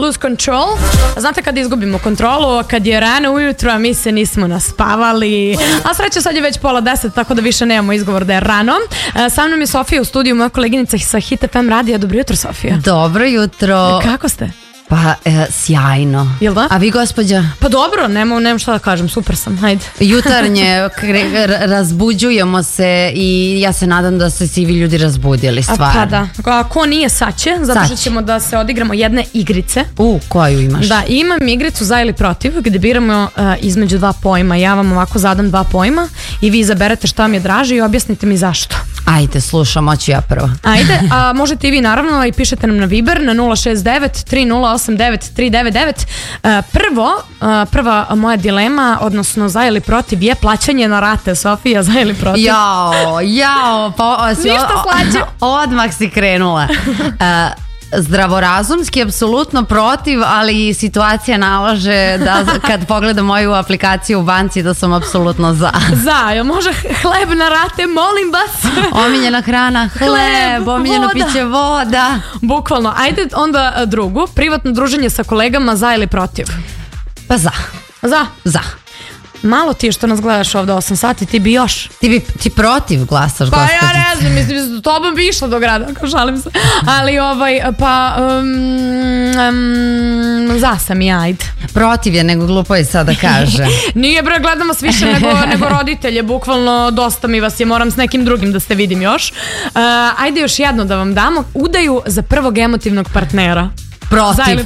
lose control. Znate kad izgubimo kontrolu, kad je rano ujutro, a mi se nismo naspavali. A sreća, sad je već 9:30, tako da više nemamo izgovor da je rano. Sa mnom je Sofija u studiju, moja koleginica sa Hit FM radija. Dobro jutro, Sofija. Dobro jutro. Kako ste? Pa, sjajno. Jel da? A vi, gospođa? Pa dobro, nemam šta da kažem, super sam, hajde. Jutarnje, razbuđujemo se i ja se nadam da se svi ljudi razbudili, stvarno. Pa da, ko nije sad će, zato što ćemo da se odigramo jedne igrice. Koju imaš? Da, imam igricu za ili protiv, gde biramo između dva pojma. Ja vam ovako zadam dva pojma i vi izaberete šta vam je draže i objasnite mi zašto. Ajde, slušam, hoću ja prvo. Ajde, a možete i vi naravno i pišete nam na Viber na 069-3089-399. Prva moja dilema, odnosno za ili protiv, je plaćanje na rate. Sofija, za ili protiv? Jao, pa ništa slađe. Odmah si krenula. Zdravorazumski apsolutno protiv, ali situacija nalaže da kad pogledam moju aplikaciju u banci da sam apsolutno za. Jel može hleb na rate, molim vas? Omiljena hrana, hleb, omiljeno piće, voda. Bukvalno. Ajde onda drugu, privatno druženje sa kolegama, za ili protiv? Pa za. Za. Malo ti je što nas gledaš ovdje 8 sati, ti bi još. Ti protiv glasaš, pa gospođice? Ja ne znam, mislim, tobom bi išla do grada, ako šalim se. Ali za sam i ajde. Protiv je, nego glupo je sad da kaže. Nije bre, gledam vas više nego roditelje, bukvalno dosta mi vas je, moram s nekim drugim da ste vidim još. Ajde još jedno da vam damo, udaju za prvog emotivnog partnera. Protiv.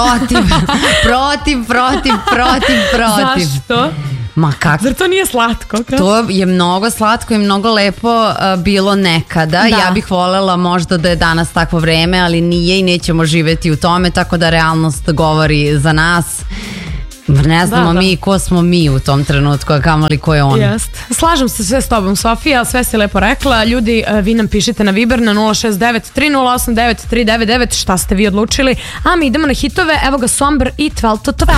Zašto? Ma kako? Zar to nije slatko? To je mnogo slatko i mnogo lepo bilo nekada. Da. Ja bih voljela možda da je danas takvo vreme, ali nije i nećemo živjeti u tome, tako da realnost govori za nas. Ne znamo mi ko smo mi u tom trenutku, a kamoli ko je on. Slažem se sve s tobom, Sofija, sve si lepo rekla. Ljudi, vi nam pišite na Viber na 069-3089-399 šta ste vi odlučili, a mi idemo na hitove. Evo ga Somber i 12 to 12.